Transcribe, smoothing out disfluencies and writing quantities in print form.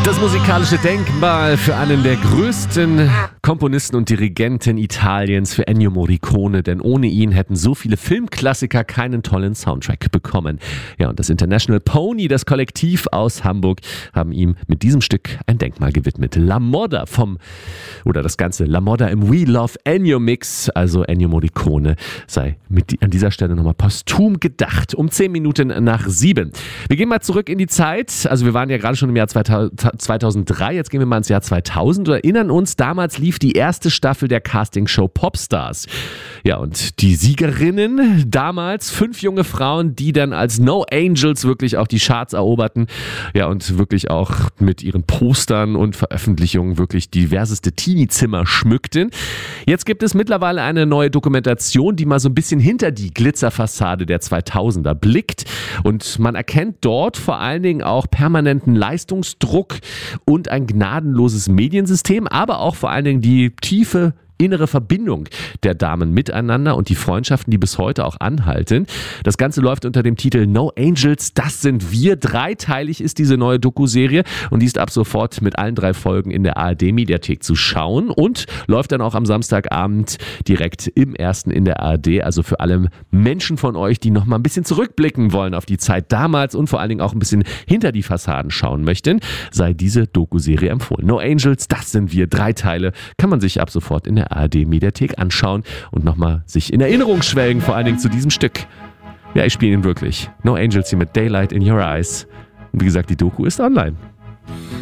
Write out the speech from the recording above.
Das musikalische Denkmal für einen der größten Komponisten und Dirigenten Italiens, für Ennio Morricone, denn ohne ihn hätten so viele Filmklassiker keinen tollen Soundtrack bekommen. Ja, und das International Pony, das Kollektiv aus Hamburg, haben ihm mit diesem Stück ein Denkmal gewidmet. La Modda das Ganze La Modda im We Love Ennio Mix, also Ennio Morricone, sei an dieser Stelle nochmal posthum gedacht. Um 10 Minuten nach 7. Wir gehen mal zurück in die Zeit. Also wir waren ja gerade schon im Jahr 2003, jetzt gehen wir mal ins Jahr 2000 und erinnern uns, damals lief die erste Staffel der Castingshow Popstars. Ja, und die Siegerinnen damals, 5 junge Frauen, die dann als No Angels wirklich auch die Charts eroberten. Ja, und wirklich auch mit ihren Postern und Veröffentlichungen wirklich diverseste Teenie-Zimmer schmückten. Jetzt gibt es mittlerweile eine neue Dokumentation, die mal so ein bisschen hinter die Glitzerfassade der 2000er blickt. Und man erkennt dort vor allen Dingen auch permanenten Leistungsdruck und ein gnadenloses Mediensystem, aber auch vor allen Dingen die tiefe innere Verbindung der Damen miteinander und die Freundschaften, die bis heute auch anhalten. Das Ganze läuft unter dem Titel No Angels, das sind wir. 3-teilig ist diese neue Doku-Serie und die ist ab sofort mit allen 3 Folgen in der ARD-Mediathek zu schauen und läuft dann auch am Samstagabend direkt im ersten in der ARD. Also für alle Menschen von euch, die noch mal ein bisschen zurückblicken wollen auf die Zeit damals und vor allen Dingen auch ein bisschen hinter die Fassaden schauen möchten, sei diese Doku-Serie empfohlen. No Angels, das sind wir. 3 Teile kann man sich ab sofort in der ARD-Mediathek anschauen und nochmal sich in Erinnerung schwelgen, vor allen Dingen zu diesem Stück. Ja, ich spiele ihn wirklich. No Angels hier mit Daylight in Your Eyes. Und wie gesagt, die Doku ist online.